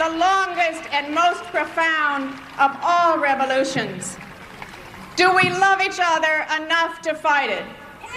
the longest and most profound of all revolutions. Do we love each other enough to fight it?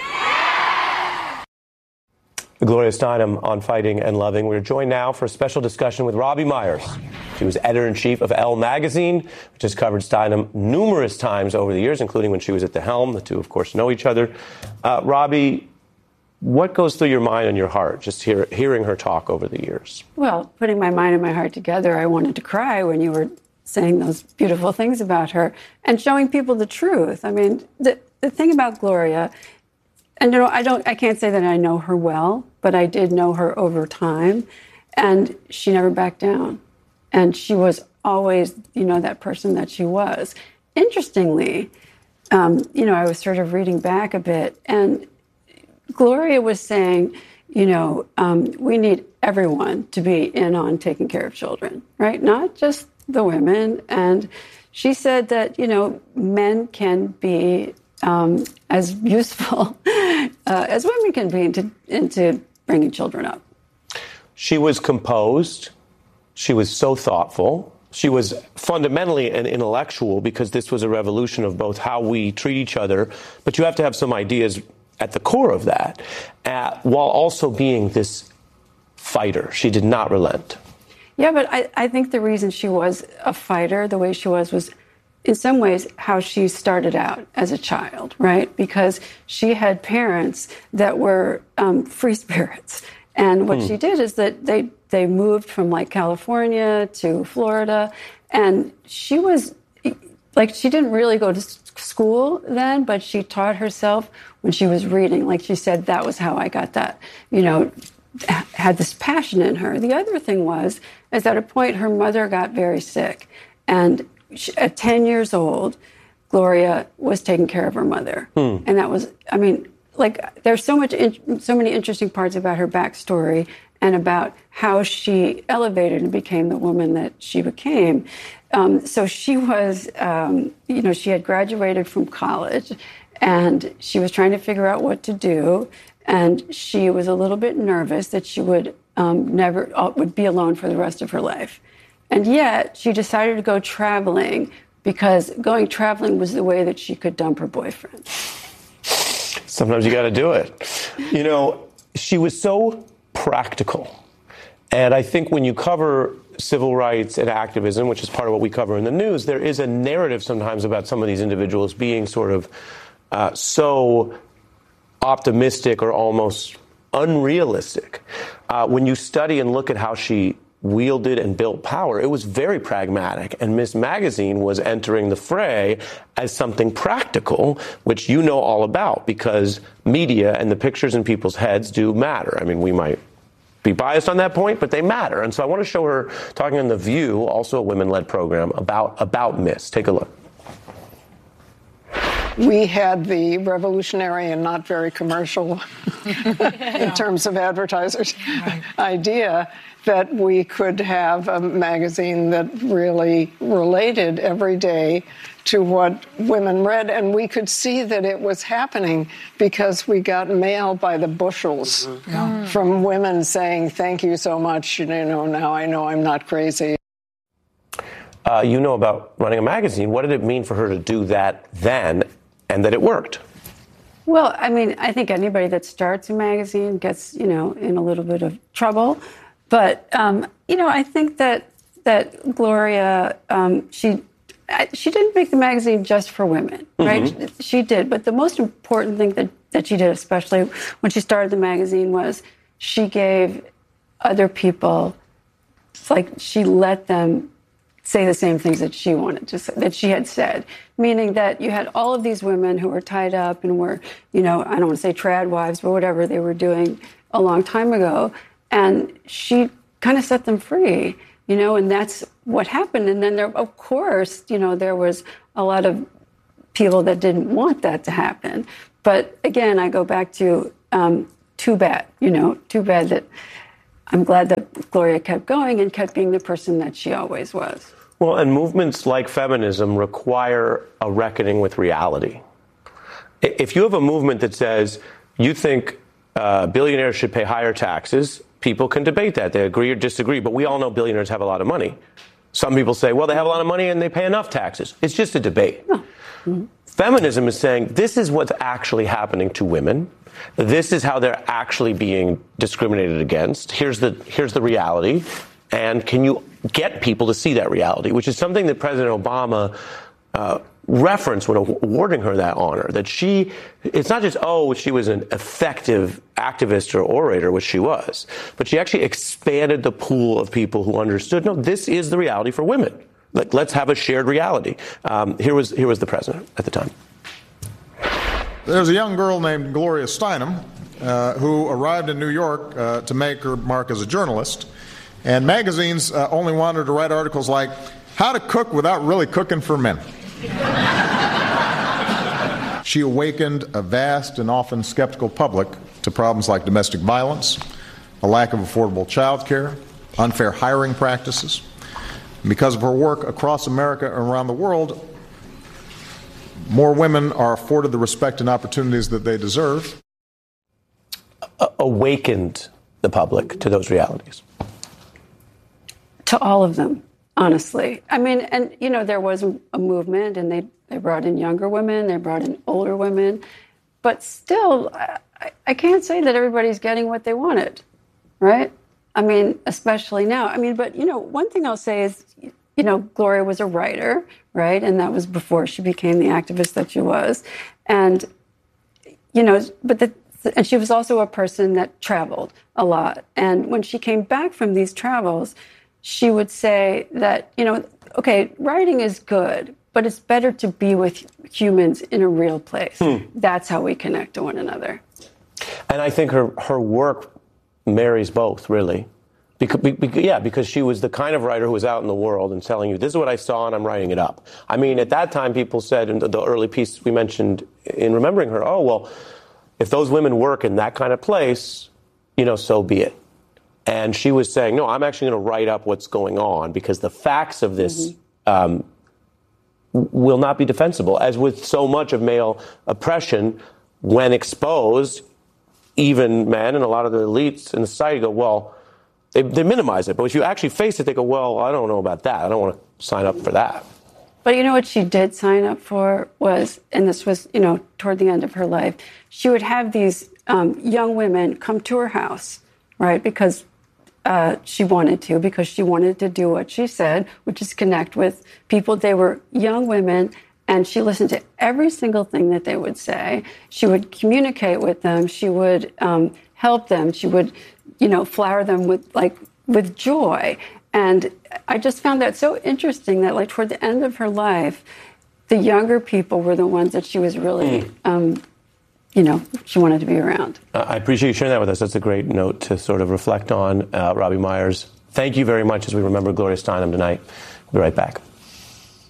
Gloria Steinem on Fighting and Loving. We're joined now for a special discussion with Robbie Myers. She was editor-in-chief of Elle magazine, which has covered Steinem numerous times over the years, including when she was at the helm. The two, of course, know each other. Robbie, what goes through your mind and your heart just hearing her talk over the years? Well, putting my mind and my heart together, I wanted to cry when you were saying those beautiful things about her and showing people the truth. I mean, the thing about Gloria, and I can't say that I know her well, but I did know her over time, and she never backed down. And she was always, that person that she was. Interestingly, I was sort of reading back a bit, and Gloria was saying, we need everyone to be in on taking care of children, right? Not just the women. And she said that, men can be as useful as women can be into bringing children up. She was composed. She was so thoughtful. She was fundamentally an intellectual because this was a revolution of both how we treat each other, but you have to have some ideas at the core of that, while also being this fighter. She did not relent. Yeah, but I think the reason she was a fighter, the way she was in some ways how she started out as a child, right? Because she had parents that were free spirits. And what she did is that they moved from like California to Florida. And she was like, she didn't really go to school then, but she taught herself when she was reading. Like she said, that was how I got that, had this passion in her. The other thing is at a point her mother got very sick. And at 10 years old, Gloria was taking care of her mother. And that was, there's so many interesting parts about her backstory and about how she elevated and became the woman that she became. So she was, she had graduated from college and she was trying to figure out what to do. And she was a little bit nervous that she would would be alone for the rest of her life. And yet she decided to go traveling because going traveling was the way that she could dump her boyfriend. Sometimes you got to do it. She was so practical. And I think when you cover civil rights and activism, which is part of what we cover in the news, there is a narrative sometimes about some of these individuals being sort of so optimistic or almost unrealistic. When you study and look at how she wielded and built power, it was very pragmatic. And Ms. Magazine was entering the fray as something practical, which you know all about because media and the pictures in people's heads do matter. I mean, we might be biased on that point, but they matter. And so I want to show her talking on The View, also a women-led program, about Miss. Take a look. We had the revolutionary and not very commercial in terms of advertisers idea that we could have a magazine that really related every day to what women read. And we could see that it was happening because we got mail by the bushels from women saying, thank you so much. Now I know I'm not crazy. About running a magazine. What did it mean for her to do that then and that it worked? Well, I think anybody that starts a magazine gets, in a little bit of trouble. But, I think that Gloria, she didn't make the magazine just for women, right? Mm-hmm. She did. But the most important thing that she did, especially when she started the magazine, was she gave other people, she let them say the same things that she wanted to say, that she had said, meaning that you had all of these women who were tied up and were, I don't want to say trad wives, but whatever they were doing a long time ago. And she kind of set them free, and that's what happened. And then there, of course, there was a lot of people that didn't want that to happen. But again, I go back to too bad that I'm glad that Gloria kept going and kept being the person that she always was. Well, and movements like feminism require a reckoning with reality. If you have a movement that says you think billionaires should pay higher taxes people can debate that. They agree or disagree, but we all know billionaires have a lot of money. Some people say, well, they have a lot of money and they pay enough taxes. It's just a debate. Oh. Mm-hmm. Feminism is saying this is what's actually happening to women. This is how they're actually being discriminated against. Here's the reality. And can you get people to see that reality, which is something that President Obama referenced when awarding her that honor, that it's not just, she was an effective activist or orator, which she was, but she actually expanded the pool of people who understood, no, this is the reality for women. Let's have a shared reality. Here was the president at the time. There's a young girl named Gloria Steinem who arrived in New York to make her mark as a journalist, and magazines only wanted her to write articles like, how to cook without really cooking for men. She awakened a vast and often skeptical public to problems like domestic violence, a lack of affordable child care, unfair hiring practices. And because of her work across America and around the world, more women are afforded the respect and opportunities that they deserve. Awakened the public to those realities. To all of them. Honestly. I mean, and, there was a movement, and they brought in younger women, they brought in older women. But still, I can't say that everybody's getting what they wanted, right? I mean, especially now. I mean, but, one thing I'll say is, Gloria was a writer, right? And that was before she became the activist that she was. And, and she was also a person that traveled a lot. And when she came back from these travels, she would say that, okay, writing is good, but it's better to be with humans in a real place. That's how we connect to one another. And I think her work marries both, really. Because she was the kind of writer who was out in the world and telling you, this is what I saw and I'm writing it up. I mean, at that time, people said in the early piece we mentioned in remembering her, if those women work in that kind of place, so be it. And she was saying, no, I'm actually going to write up what's going on because the facts of this will not be defensible. As with so much of male oppression, when exposed, even men and a lot of the elites in the society go, they minimize it. But if you actually face it, they go, I don't know about that. I don't want to sign up for that. But what she did sign up for was, and this was, toward the end of her life, she would have these young women come to her house, right? Because she wanted to do what she said, which is connect with people. They were young women, and she listened to every single thing that they would say. She would communicate with them. She would help them. She would, flower them with joy. And I just found that so interesting that, toward the end of her life, the younger people were the ones that she was really she wanted to be around. I appreciate you sharing that with us. That's a great note to sort of reflect on. Robbie Myers, thank you very much as we remember Gloria Steinem tonight. We'll be right back.